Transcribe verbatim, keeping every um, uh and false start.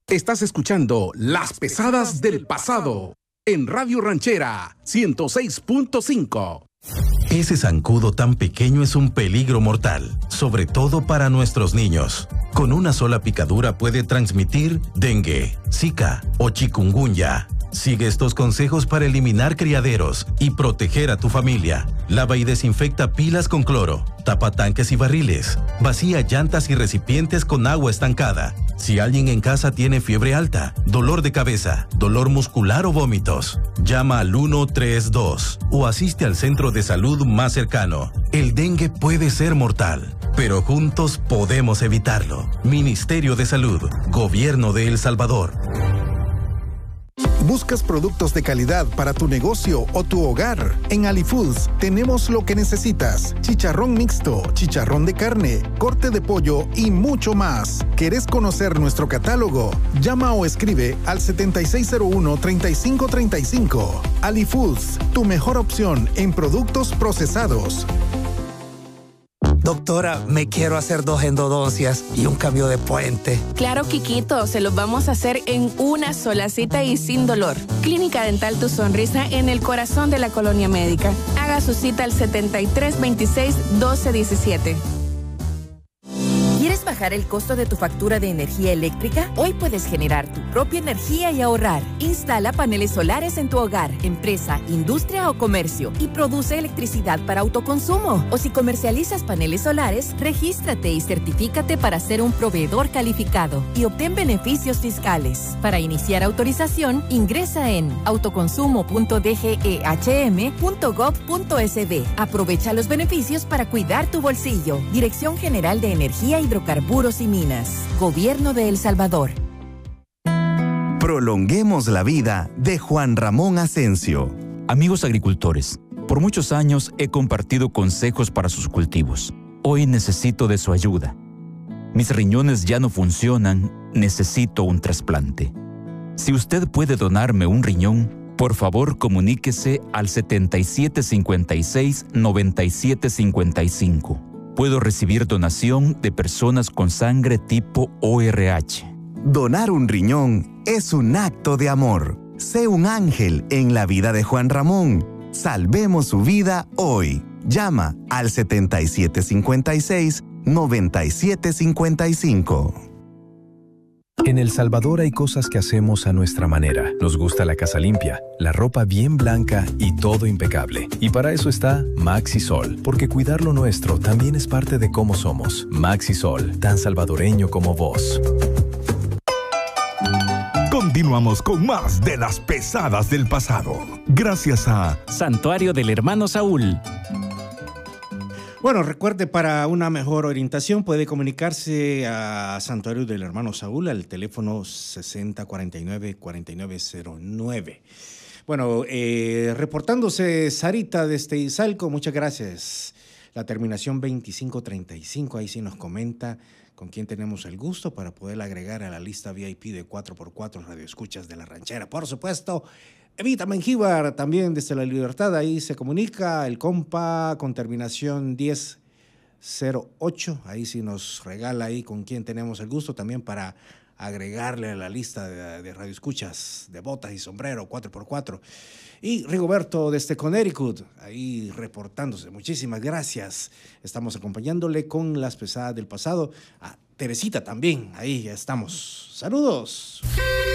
Estás escuchando Las Pesadas del Pasado en Radio Ranchera ciento seis punto cinco. Ese zancudo tan pequeño es un peligro mortal, sobre todo para nuestros niños. Con una sola picadura puede transmitir dengue, zika o chikungunya. Sigue estos consejos para eliminar criaderos y proteger a tu familia. Lava y desinfecta pilas con cloro. Tapa tanques y barriles. Vacía llantas y recipientes con agua estancada. Si alguien en casa tiene fiebre alta, dolor de cabeza, dolor muscular o vómitos, llama al uno tres dos o asiste al centro de salud más cercano. El dengue puede ser mortal, pero juntos podemos evitarlo. Ministerio de Salud, Gobierno de El Salvador. ¿Buscas productos de calidad para tu negocio o tu hogar? En AliFoods tenemos lo que necesitas. Chicharrón mixto, chicharrón de carne, corte de pollo y mucho más. ¿Querés conocer nuestro catálogo? Llama o escribe al setenta y seis cero uno, treinta y cinco treinta y cinco. AliFoods, tu mejor opción en productos procesados. Doctora, me quiero hacer dos endodoncias y un cambio de puente. Claro, Quiquito, se los vamos a hacer en una sola cita y sin dolor. Clínica Dental Tu Sonrisa en el corazón de la colonia médica. Haga su cita al setenta y tres veintiséis doce diecisiete. ¿Quieres bajar el costo de tu factura de energía eléctrica? Hoy puedes generar tu propia energía y ahorrar. Instala paneles solares en tu hogar, empresa, industria o comercio y produce electricidad para autoconsumo. O si comercializas paneles solares, regístrate y certifícate para ser un proveedor calificado y obtén beneficios fiscales. Para iniciar autorización, ingresa en autoconsumo punto d g e h m punto gov punto s b. Aprovecha los beneficios para cuidar tu bolsillo. Dirección General de Energía y Hidrocarburos y Minas. Gobierno de El Salvador. Prolonguemos la vida de Juan Ramón Asensio. Amigos agricultores, por muchos años he compartido consejos para sus cultivos. Hoy necesito de su ayuda. Mis riñones ya no funcionan, necesito un trasplante. Si usted puede donarme un riñón, por favor comuníquese al setenta y siete cincuenta y seis, noventa y siete cincuenta y cinco. Puedo recibir donación de personas con sangre tipo O R H. Donar un riñón es un acto de amor. Sé un ángel en la vida de Juan Ramón. Salvemos su vida hoy. Llama al setenta y siete cincuenta y seis, noventa y siete cincuenta y cinco. En El Salvador hay cosas que hacemos a nuestra manera. Nos gusta la casa limpia, la ropa bien blanca y todo impecable. Y para eso está Maxisol, porque cuidar lo nuestro también es parte de cómo somos. Maxisol, tan salvadoreño como vos. Continuamos con más de Las Pesadas del Pasado. Gracias a Santuario del Hermano Saúl. Bueno, recuerde, para una mejor orientación puede comunicarse a Santuario del Hermano Saúl al teléfono sesenta cuarenta y nueve, cuarenta y nueve cero nueve. Bueno, eh, reportándose Sarita desde Izalco, muchas gracias. La terminación veinticinco treinta y cinco, ahí sí nos comenta con quién tenemos el gusto para poder agregar a la lista V I P de cuatro por cuatro radioescuchas de La Ranchera. Por supuesto, Evita Mengíbar, también desde La Libertad, ahí se comunica el compa con terminación diez cero ocho, ahí sí nos regala ahí con quién tenemos el gusto también para agregarle a la lista de, de radioescuchas de botas y sombrero cuatro por cuatro. Y Rigoberto desde Connecticut, ahí reportándose. Muchísimas gracias. Estamos acompañándole con Las Pesadas del Pasado. A Teresita también, ahí ya estamos. Saludos.